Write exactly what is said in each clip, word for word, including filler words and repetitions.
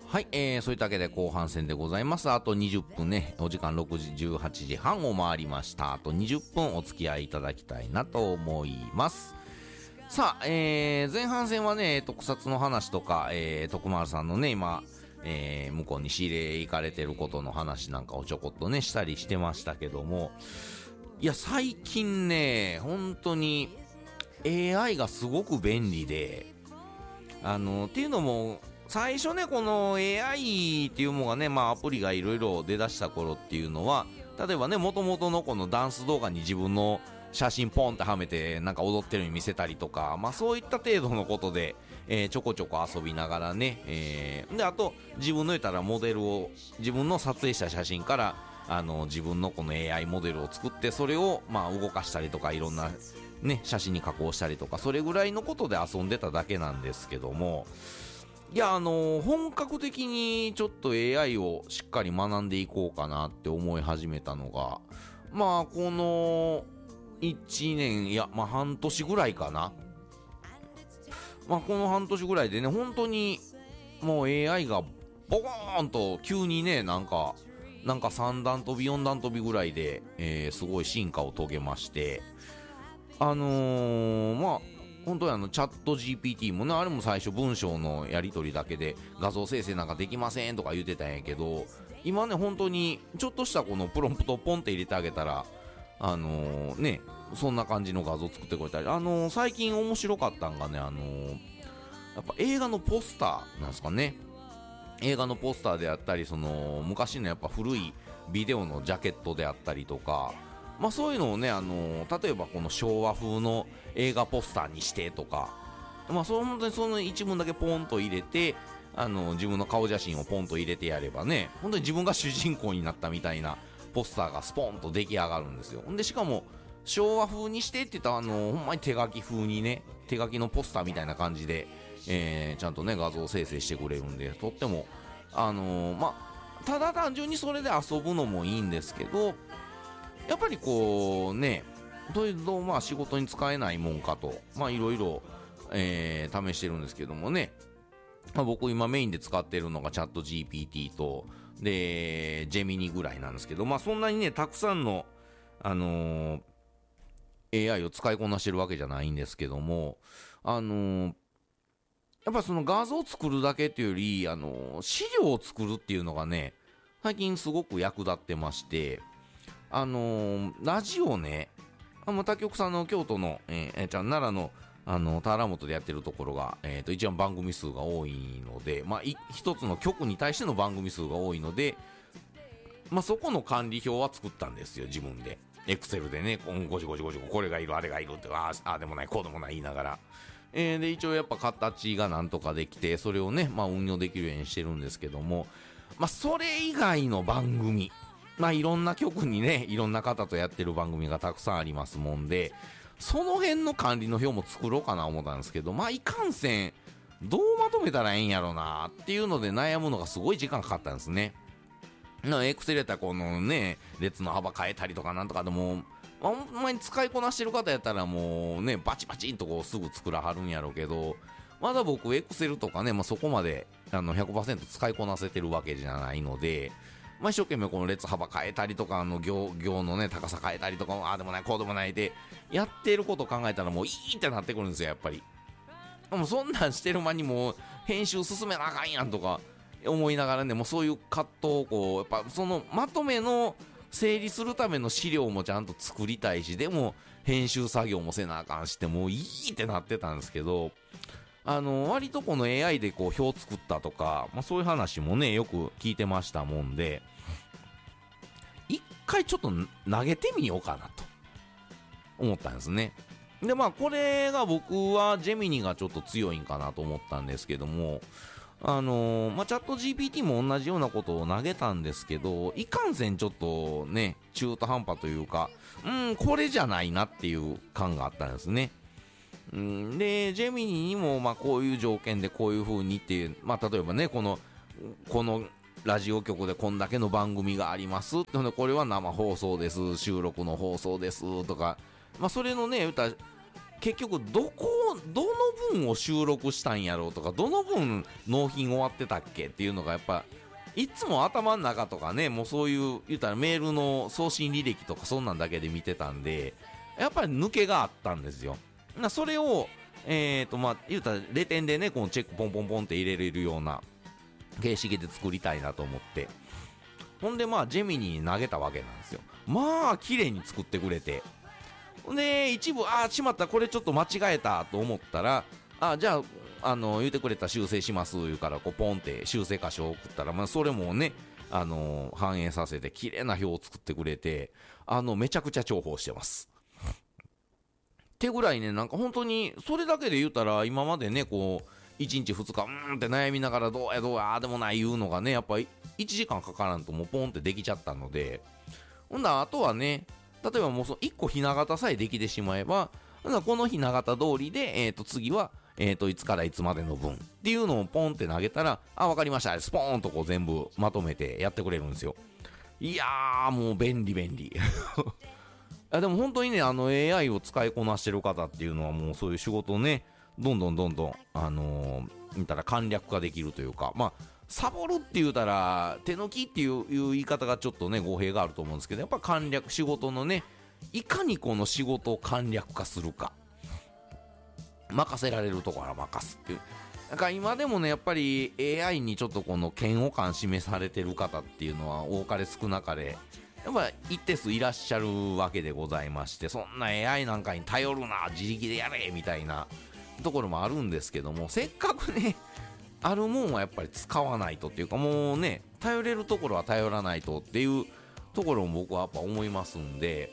はい、えー、そういったわけで後半戦でございます。あとにじゅっぷんね、お時間ろくじ、じゅうはちじはんを回りました。あとにじゅっぷんお付き合いいただきたいなと思います。さあ、えー、前半戦はね、特撮の話とか、えー、徳丸さんのね、今、えー、向こうに仕入れ行かれてることの話なんかをちょこっとね、したりしてましたけども、いや、最近ね、本当に エーアイ がすごく便利で、あの、っていうのも、最初ね、この エーアイ っていうものがね、まあアプリがいろいろ出だした頃っていうのは、例えばね、元々のこのダンス動画に自分の写真ポンってはめてなんか踊ってるように見せたりとか、まあそういった程度のことで、えー、ちょこちょこ遊びながらね、えー、で、あと自分の言ったらモデルを、自分の撮影した写真から、あの、自分のこの エーアイ モデルを作って、それをまあ動かしたりとか、いろんなね、写真に加工したりとか、それぐらいのことで遊んでただけなんですけども、いや、あのー、本格的にちょっと エーアイ をしっかり学んでいこうかなって思い始めたのが、まあ、この、いちねん、いや、まあ、半年ぐらいかな。まあ、この半年ぐらいでね、本当に、もう エーアイ が、ボコーンと急にね、なんか、なんかさん段飛びよん段飛びぐらいで、えー、すごい進化を遂げまして、あのー、まあ、本当にあのチャット ジーピーティー もね、あれも最初文章のやり取りだけで画像生成なんかできませんとか言ってたんやけど、今ね本当にちょっとしたこのプロンプトをポンって入れてあげたら、あのー、ね、そんな感じの画像作ってくれたり、あのー、最近面白かったんがね、あのー、やっぱ映画のポスターなんですかね。映画のポスターであったり、その昔のやっぱ古いビデオのジャケットであったりとか、まあそういうのをね、あのー、例えばこの昭和風の映画ポスターにしてとか、まあその本当にその一文だけポンと入れて、あのー、自分の顔写真をポンと入れてやればね、本当に自分が主人公になったみたいなポスターがスポンと出来上がるんですよ。で、しかも昭和風にしてって言ったら、あのー、ほんまに手書き風にね、手書きのポスターみたいな感じで、えー、ちゃんとね、画像生成してくれるんで、とっても、あのー、まあ、ただ単純にそれで遊ぶのもいいんですけど、やっぱりこうね、というとまあ仕事に使えないもんかと、まあいろいろ試してるんですけどもね、まあ、僕今メインで使ってるのがチャット ジーピーティー と、で、ジェミニぐらいなんですけど、まあそんなにね、たくさんの、あのー、エーアイ を使いこなしてるわけじゃないんですけども、あのー、やっぱその画像を作るだけっていうより、あのー、資料を作るっていうのがね、最近すごく役立ってまして、あのー、ラジオね、あの他局さんの京都の、えー、えー、じゃあ奈良の、あの、田原本でやってるところが、えっ、ー、と、一番番組数が多いので、まあ、一つの局に対しての番組数が多いので、まあ、そこの管理表は作ったんですよ、自分で。エクセルでね、ごじごじごじこれがいる、あれがいるって、ああでもない、こうでもない言いながら。えー、で、一応やっぱ形がなんとかできて、それをね、まあ、運用できるようにしてるんですけども、まあ、それ以外の番組、まあいろんな局にね、いろんな方とやってる番組がたくさんありますもんで、その辺の管理の表も作ろうかな思ったんですけど、まあいかんせん、どうまとめたらええんやろなっていうので悩むのがすごい時間かかったんですね。なエクセルやったらこのね、列の幅変えたりとかなんとかでも、ほんまに使いこなしてる方やったらもうね、バチバチンとこうすぐ作らはるんやろうけど、まだ僕エクセルとかね、まあそこまであの ひゃくパーセント 使いこなせてるわけじゃないので、まあ、一生懸命この列幅変えたりとか、あの行、行のね、高さ変えたりとか、ああでもない、こうでもないで、やってることを考えたらもういいってなってくるんですよ、やっぱり。もうそんなんしてる間にもう編集進めなあかんやんとか思いながらね、もうそういう葛藤をこう、やっぱそのまとめの整理するための資料もちゃんと作りたいし、でも編集作業もせなあかんして、もういいってなってたんですけど、あの割とこの エーアイ でこう表作ったとか、まあ、そういう話もねよく聞いてましたもんで、一回ちょっと投げてみようかなと思ったんですね。でまあこれが僕はジェミニがちょっと強いんかなと思ったんですけども、あのー、まあチャット ジーピーティー も同じようなことを投げたんですけど、いかんせんちょっとね中途半端というか、うんこれじゃないなっていう感があったんですね。うん、でジェミニにもまあこういう条件でこういう風にっていう、まあ例えばねこのこのラジオ局でこんだけの番組がありますってので、これは生放送です、収録の放送ですとか、まあそれのね言った結局どこどの分を収録したんやろうとか、どの分納品終わってたっけっていうのがやっぱいつも頭の中とかね、もうそういう言ったらメールの送信履歴とかそんなんだけで見てたんで、やっぱり抜けがあったんですよ。なそれをえーとまあ言うたらレ点でね、このチェックポンポンポンって入れれるような形式で作りたいなと思って、ほんでまあジェミニに投げたわけなんですよ。まあ綺麗に作ってくれて、で一部ああしまった、これちょっと間違えたと思ったら、あじゃああの言うてくれた修正します言うから、こうポンって修正箇所を送ったら、まあ、それもねあの反映させて綺麗な表を作ってくれて、あのめちゃくちゃ重宝してますってぐらいね、なんか本当にそれだけで言うたら、今までねこういちにちふつかうーんって悩みながらどうやどうやああでもない言うのがね、やっぱりいちじかんかからんともうポンってできちゃったので、ほんだあとはね、例えばもうそのいっこひな形さえできてしまえば、このひな形通りで、えー、と次は、えー、といつからいつまでの分っていうのをポンって投げたら、あ分かりましたスポーンとこう全部まとめてやってくれるんですよ。いやーもう便利便利でも本当にね、あの エーアイ を使いこなしてる方っていうのはもうそういう仕事をねどんどんどんどんあのー、見たら簡略化できるというか、まあサボるって言うたら手抜きっていう言い方がちょっとね語弊があると思うんですけど、やっぱ簡略、仕事のねいかにこの仕事を簡略化するか、任せられるところは任すっていう、なんか今でもねやっぱり エーアイ にちょっとこの嫌悪感示されてる方っていうのは多かれ少なかれやっぱ一定数いらっしゃるわけでございまして、そんな エーアイ なんかに頼るな自力でやれみたいなところもあるんですけども、せっかくねあるもんはやっぱり使わないとっていうか、もうね頼れるところは頼らないとっていうところも僕はやっぱ思いますんで、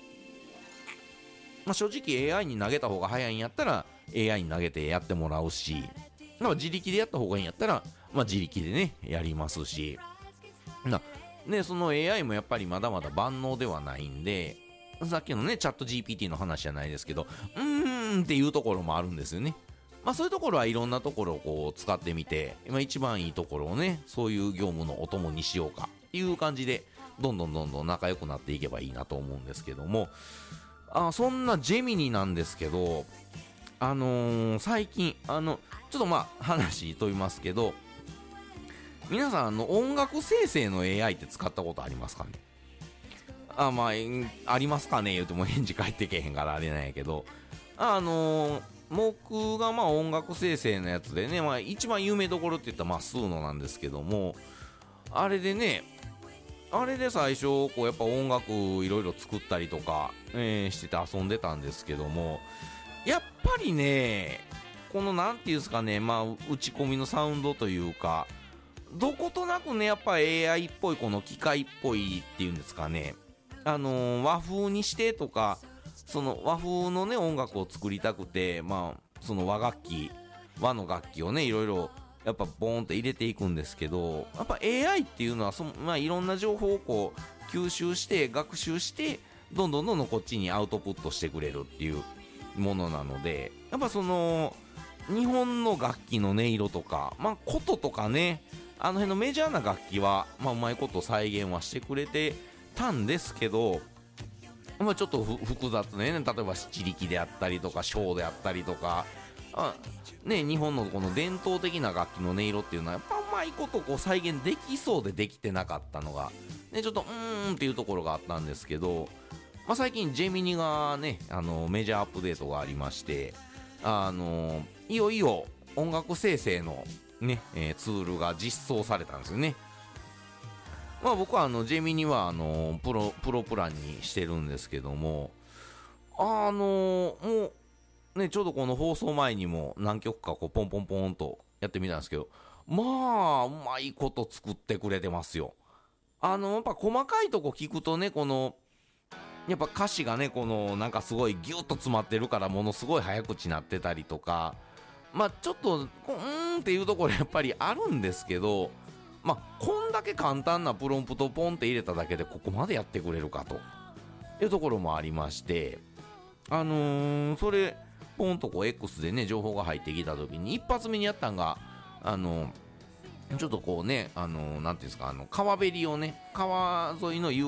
まあ、正直 エーアイ に投げた方が早いんやったら エーアイ に投げてやってもらうし、まあ自力でやった方がいいんやったら、まあ、自力でねやりますし、なね、その エーアイ もやっぱりまだまだ万能ではないんで、さっきのねチャット ジーピーティー の話じゃないですけど、うーんっていうところもあるんですよね。まあそういうところはいろんなところをこう使ってみて、今一番いいところをねそういう業務のお供にしようかっていう感じでどんどんどんどん仲良くなっていけばいいなと思うんですけども、あそんなジェミニなんですけど、あのー、最近あのちょっとまあ話飛びますけど、皆さんあの音楽生成の エーアイ って使ったことありますかね。あまあありますかね言うても返事返ってけへんからあれなんやけど、あのー、僕がまあ音楽生成のやつでね、まあ、一番有名どころって言ったらまあスーノなんですけども、あれでねあれで最初こうやっぱ音楽いろいろ作ったりとか、えー、してて遊んでたんですけども、やっぱりねこのなんていうんですかね、まあ打ち込みのサウンドというか、どことなくねやっぱ エーアイ っぽい、この機械っぽいっていうんですかね、あのー、和風にしてとか、その和風のね音楽を作りたくて、まあその和楽器和の楽器をねいろいろやっぱボーンと入れていくんですけど、やっぱ エーアイ っていうのはそ、まあ、いろんな情報をこう吸収して学習してどんどんどんどんこっちにアウトプットしてくれるっていうものなので、やっぱその日本の楽器の音色とか、まあ琴とかね、あの辺のメジャーな楽器は、まあ、うまいこと再現はしてくれてたんですけど、まあ、ちょっと複雑ね、例えば七力であったりとか小であったりとか、あね、日本のこの伝統的な楽器の音色っていうのはやっぱうまいことこう再現できそうでできてなかったのが、ね、ちょっとうーんっていうところがあったんですけど、まあ、最近ジェミニがねあのメジャーアップデートがありまして、あのいよいよ音楽生成のね、えー、ツールが実装されたんですよね。まあ僕はあのジェミニはあのプロプロプランにしてるんですけども、あのもうねちょうどこの放送前にも何曲かこうポンポンポンとやってみたんですけど、まあうまいこと作ってくれてますよ。あのやっぱ細かいとこ聞くとね、このやっぱ歌詞がねこのなんかすごいギュッと詰まってるからものすごい早口になってたりとか、まあちょっとうーんっていうところやっぱりあるんですけど、まあこんだけ簡単なプロンプトポンって入れただけでここまでやってくれるかというところもありまして、あのー、それポンとこう X でね情報が入ってきた時に一発目にやったんが、あのー、ちょっとこうね、あのー、なんていうんですか、あの川べりをね、川沿いの遊